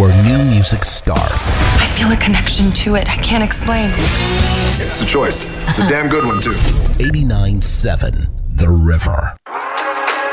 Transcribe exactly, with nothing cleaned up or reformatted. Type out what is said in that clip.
where new music starts. I feel a connection to it. I can't explain. It's a choice. It's a damn good one, too. eighty-nine point seven The River.